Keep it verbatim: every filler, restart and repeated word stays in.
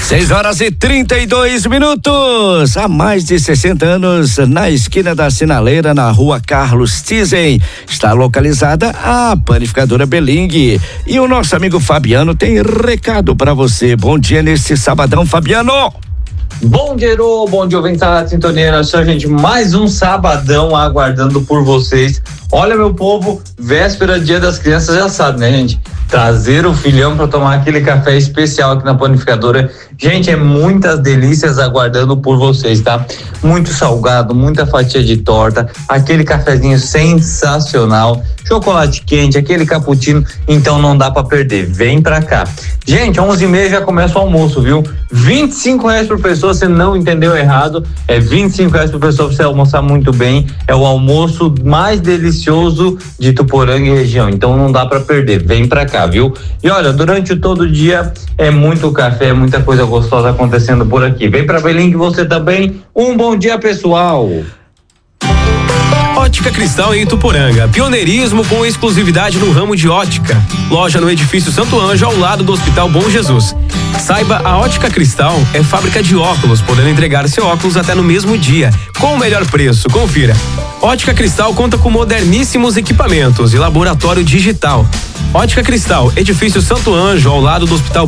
seis horas e trinta e dois minutos. Há mais de sessenta anos, na esquina da Sinaleira, na rua Carlos Tizen, está localizada a panificadora Beling. E o nosso amigo Fabiano tem recado para você. Bom dia nesse sabadão, Fabiano. Bom dia, Herô, bom dia, ouvinte da Sintonia Nacional, gente, mais um sabadão aguardando por vocês. Olha, meu povo, véspera, dia das crianças, já sabe, né, gente? Trazer o filhão para tomar aquele café especial aqui na panificadora. Gente, é muitas delícias aguardando por vocês, tá? Muito salgado, muita fatia de torta, aquele cafezinho sensacional, chocolate quente, aquele cappuccino, então não dá para perder. Vem pra cá. Gente, onze e meia já começa o almoço, viu? vinte e cinco reais por pessoa, você não entendeu errado, é vinte e cinco reais por pessoa pra você almoçar muito bem, é o almoço mais delicioso de Tuporanga e região, então não dá para perder, vem pra cá, viu? E olha, durante todo o dia é muito café, muita coisa gostosa acontecendo por aqui. Vem pra Beling você também. Um bom dia, pessoal. Ótica Cristal em Ituporanga, pioneirismo com exclusividade no ramo de ótica. Loja no edifício Santo Anjo, ao lado do Hospital Bom Jesus. Saiba, a Ótica Cristal é fábrica de óculos, podendo entregar seu óculos até no mesmo dia, com o melhor preço. Confira. Ótica Cristal conta com moderníssimos equipamentos e laboratório digital. Ótica Cristal, edifício Santo Anjo, ao lado do Hospital